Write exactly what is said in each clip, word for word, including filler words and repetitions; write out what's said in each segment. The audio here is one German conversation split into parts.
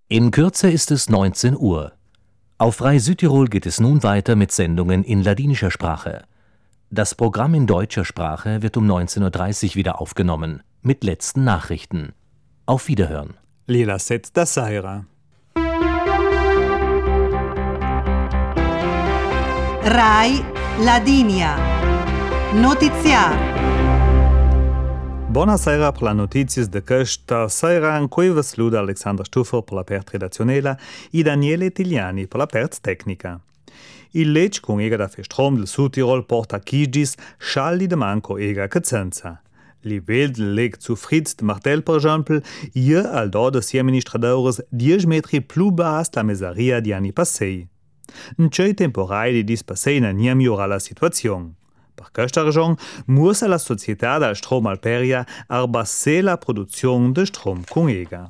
In Kürze ist es neunzehn Uhr. Auf Rai Südtirol geht es nun weiter mit Sendungen in ladinischer Sprache. Das Programm in deutscher Sprache wird um neunzehn Uhr dreißig wieder aufgenommen, mit letzten Nachrichten. Auf Wiederhören. Lila Set da Saira. Rai Ladinia. Notiziar. Buonasera per la notizias de questa sera in cui vi saluta Alexandra Stuffer per la parte redazionella e Daniele Tigliani per la parte tecnica. Il legge con ega da Festrom del Südtirol porta chigis scialli de manco ega cazenza. Livel del leg zu Fritz de Martel, per esempio, ie al do de sia administradores dieci metri più bas la mesaria di anni passei. In cei temporai di dispassei na nie migliora la situazione. Per questa ragione, muss la società del Strom Alperia abbassare la produzione de Strom con ega.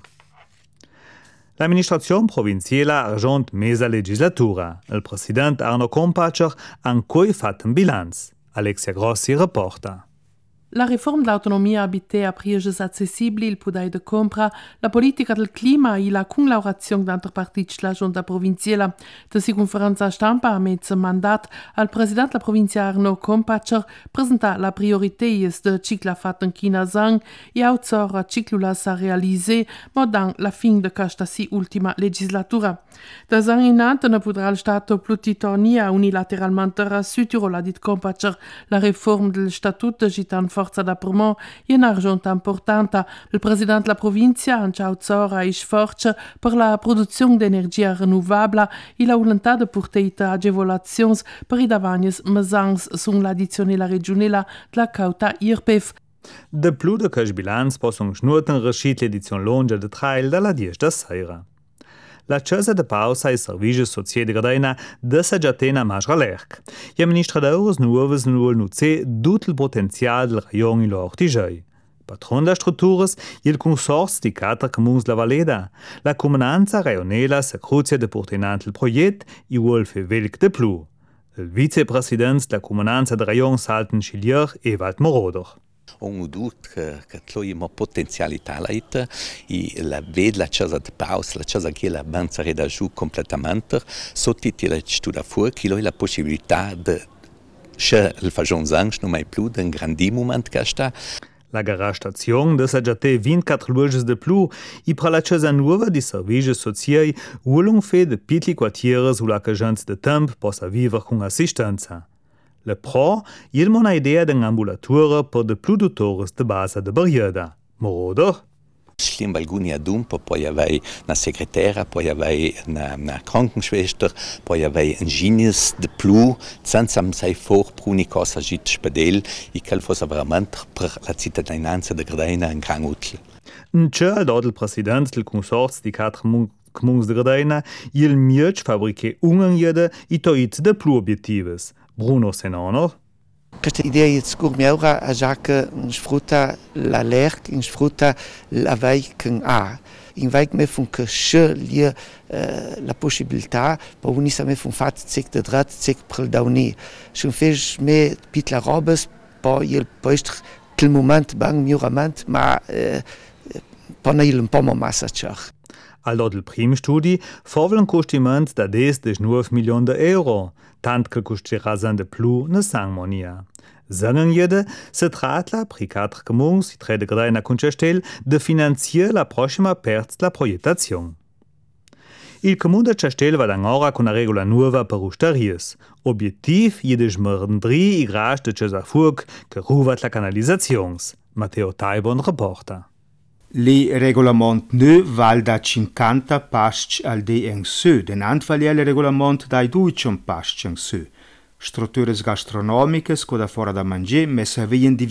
L'amministrazione provinciale ha raggiunto mesa legislatura. Il presidente Arno Kompatscher ha ancora fatto un bilancio. Alexia Grossi rapporta. La riforma dell'autonomia abitea a priegis accessibili, il pudai de compra, la politica del clima e la conlaurazione d'altri partiti della giunta provinciale. Da si conferenza stampa a mezzo mandat al presidente della provincia Arno Kompatscher presenta la priorités de cicla fatta in China Zang e auzzora ciclulas a realiser modan la fin de questa si ultima legislatura. Da Zang in ante ne podrà il Stato plutitonia unilateralmente a Südtirol, ha dit Kompatscher, la riforma del statuto gitan forza d'apprement e un'argent importante. Il presidente della provincia, Anciao Zora, è sforza per la produzione di energia rinnovabile e la volontà di portare agevolazioni per i davagnis mesangs sull'addizionale regionale della cauta I R P E F. De più di questo bilancio possono snuoten riuscire l'edizione longa di trail dalla dieci da sera. La Chiesa de Pausa e Servigi Sociali de Gradena desaggiatena Masralerc. Gli amministratori nuovi nuol nuce tutto il potenziale del rayon in loro ortigei. Patron da strutturas il consorzio di quattro comuni della Valeda. La comunanza raionela se cruzia de portenante il progetto e vuol fe velc de plu. Il vicepresidente della comunanza de rayon Salten Schilier, Ewald Moroder. On udut che che tloimo potenzialità laita e la ved la casa de paus la casa che la banza reda giù completamente sottiti la studa fuori che la possibilità de che il fagion zangs non mai più d'un grandi moment che sta. La garage station desaggiate ventiquattro luoghi de più e per la casa nuova di servigi sociali vuole fe de pitli quartieri sulla cagenza de tempo possa vivere con assistenza. Le pro, il mona idea d'un ambulatura per de più dottores de base de barriera. Moroder? Schlimm alcuni adumpo, poi avei una segretaria, poi avei una, una Krankenschwester, poi avei un genius de più, senza sai for pruni cosa git spedel, e che fosse veramente per la cittadinanza de Gradena un gran utile. In c'è al dod il presidente del consorzio di quattro comuni de Gradena, il miec fabriche ungenjede e toit de più obiettives. Bruno Senonor. Questa idea è sicuramente ora a già che sfrutta la lerc, sfrutta la vai che ha. In vai me fun che sceglie la possibilità per unisa me fun fat zec de drat zec prel dauni. Schon fez me pit la robes poi il post quel moment bang miurament ma per il un po' massa ciach. Al dod il prim studi forvelen costiment da des de nove milioni de euro. Tant che costerà de più ne sangmonia. Zangen jede se tratla pri quattro comuni si tre de Gradena Concestel de finanziare la prossima parte della proiettazione. Il comune de Cestel va d'angora con una regola nuova per ustaries. Obiettiv jede smerdri i grage de Cesafurg che ruvat la canalisazione. Matteo Taibon reporta. Le regolamont ne val da cinquanta pasci al de en sö, den antvaliele regolamont dai duicent pasci en sö. Strutturas gastronomiche, scoda fora da mangiare, messa avien